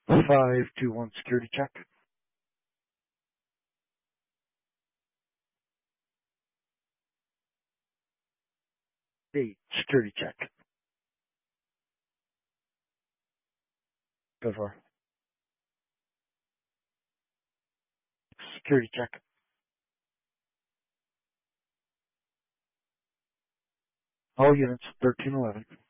521 security check. 8 security check. Go for security check. All units 1311.